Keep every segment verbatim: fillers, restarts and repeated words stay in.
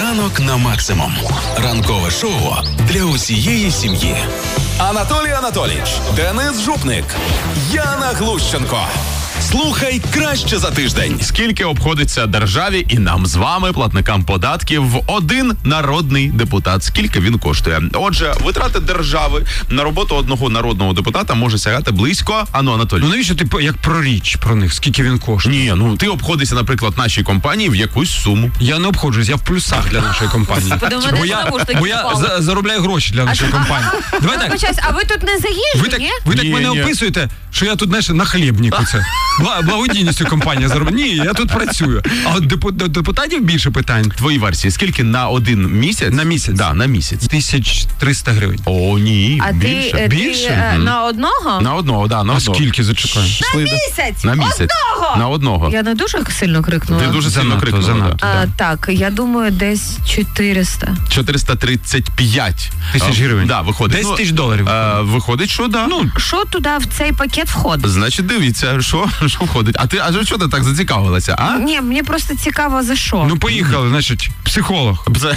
Ранок на максимум. Ранкове шоу для усієї сім'ї. Анатолій Анатолійович, Денис Жупник, Яна Глущенко. Слухай краще за тиждень. Скільки обходиться державі і нам з вами, платникам податків, один народний депутат? Скільки він коштує? Отже, витрати держави на роботу одного народного депутата може сягати близько... Ану, Анатолій. Ну навіщо ти як про річ про них? Скільки він коштує? Ні, ну ти обходишся, наприклад, нашій компанії в якусь суму. Я не обходжусь, я в плюсах для нашої компанії. Бо я, бо я за, заробляю гроші для нашої компанії. Давай так. А ви тут не заїжджі, ви так, ні? ви так Ні, мене ні. описуєте, що я тут, знаєш, на хлібнику це. Благодійністю компанія заробляє. Ні, я тут працюю. А от депу- до депутатів більше питань. Твої версії, скільки на один місяць? На місяць? Да, на місяць. тисяча триста гривень. О, ні, А більше. ти, ти Більше? е, на одного? На одного, да, на А одного. скільки, зачекай? На місяць! На місяць. Одного! На одного. Я не дуже сильно крикнула. Ти дуже сильно Занадто, крикнула. занадто. да. А, так, я думаю, десь чотириста. чотириста тридцять п'ять Тисяч А, гривень. Да, виходить. десять Ну, тисяч доларів. е, Виходить, що да. Ну, Що туди в цей пакет входить? значить, дивіться, що, що входить. А ти, а що ти так зацікавилася, а? Ні, мені просто цікаво, за що. Ну поїхали, значить, психолог, Це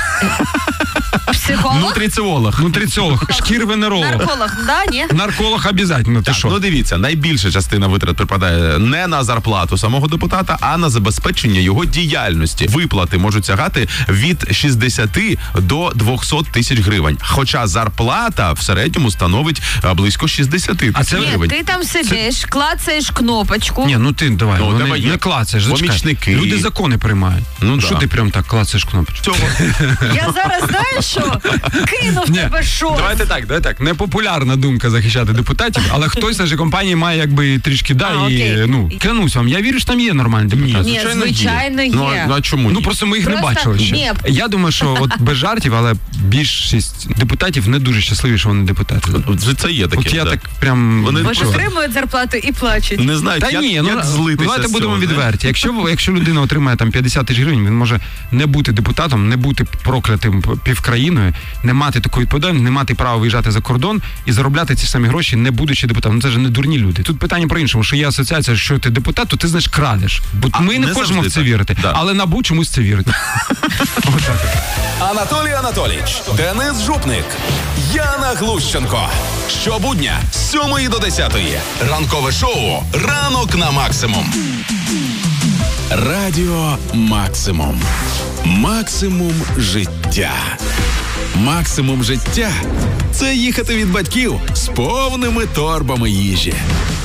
Психолог? нутриціолог. нутриціолог, шкір-венеролог, Нарколог, да, ні? нарколог обов'язково, ти Так, що? ну дивіться, найбільша частина витрат припадає не на зарплату самого депутата, а на забезпечення його діяльності. Виплати можуть сягати від шістдесят до двісті тисяч гривень. Хоча зарплата в середньому становить а, близько шістдесят А тисяч це- Ні, гривень. ти там сидиш, клацаєш кнопочку. Ні, ну ти давай, Ну, ну, давай не, є. не клацаєш, зачекай. Помічники. Люди закони приймають. Ну, Що да. ти прям так клацаєш кнопочку? Цього. Я зараз, знаєш що? Кинув Ні, тебе щось. давайте так, давайте так. Непопулярна думка захищати депутатів, але хтось в нашій компанії має якби трішки да А, і окей. ну клянусь вам, я вірю, що там є нормальні депутати. Ні, звичайно, є. Ну, а- ну, а чому ні? Ну просто ми їх Просто- не бачили ще. Ні. Я думаю, що от без жартів, але більшість депутатів не дуже щасливі, що вони депутати. Це- Це є таке. От я да. так прям Вони Бо ж відчуваю. отримують зарплату і плачуть. Не знають, Та як, ні, ну як злитися. давайте з будемо цього, не? відверті. Якщо якщо людина отримає там п'ятдесят тисяч гривень, він може не бути депутатом, не бути проклятим півкраїною, не мати такої відповідальності, не мати права виїжджати за кордон і заробляти ці самі гроші, не будучи депутатом. Ну це ж не дурні люди. Тут питання про іншому, що є асоціація, що ти депутат, то ти знаєш крадеш. Бо А, ми не, не хочемо в завжди це так. вірити, Да. але НАБУ чомусь це вірить. Отак. Анатолій Анатолійович, Денис Жупник, Яна Глущенко. Щобудня з сьомої до десятої. Ранкове шоу «Ранок на максимум». Радіо Максимум. Максимум життя. Максимум життя – це їхати від батьків з повними торбами їжі.